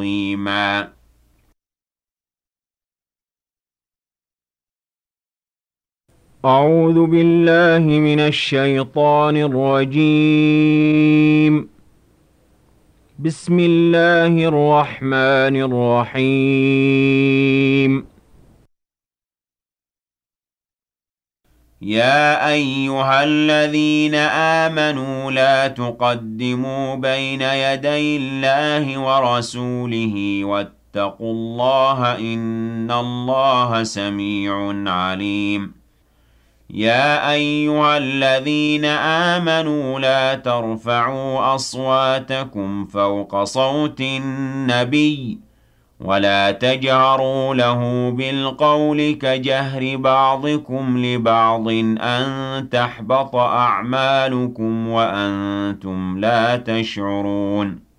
عظيما. أعوذ بالله من الشيطان الرجيم. بسم الله الرحمن الرحيم. يا أيها الذين آمنوا لا تقدموا بين يدي الله ورسوله واتقوا الله إن الله سميع عليم. يا أيها الذين آمنوا لا ترفعوا أصواتكم فوق صوت النبي ولا تجهروا له بالقول كجهر بعضكم لبعض أن تحبط أعمالكم وأنتم لا تشعرون.